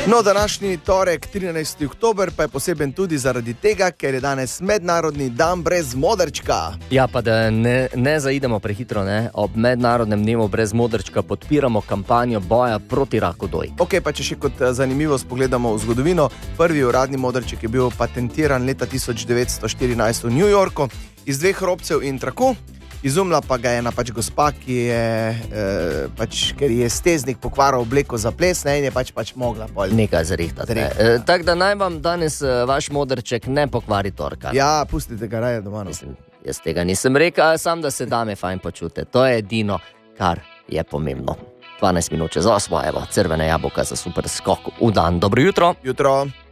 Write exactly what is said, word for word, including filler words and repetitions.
No, današnji torek, trinajsti oktober, pa je poseben tudi zaradi tega, ker je danes mednarodni dan brez modrčka. Ja, pa da ne, ne zaidemo prehitro, ne? Ob mednarodnem dnevu brez modrčka podpiramo kampanjo boja proti raku dojk. Ok, pa če še kot zanimivost pogledamo v zgodovino, prvi uradni modrček je bil patentiran leta tisoč devetsto štirinajst v New Yorku iz dveh robcev in traku. Izumila pa ga je ena pač gospa, ki je, eh, pač, ker je steznik pokvaril obleko za ples, ne, in je pač, pač mogla pol. Nekaj zrihtati. Ne. E, tako da naj vam danes vaš modrček ne pokvari torka. Ja, pustite ga raje doma. Mislim, jaz tega nisem rekel, sam da se dame fajn počute. To je edino, kar je pomembno. dvanajst minut čez osmo, evo, crvena jabolka za super skok v dan. Dobro jutro. Jutro.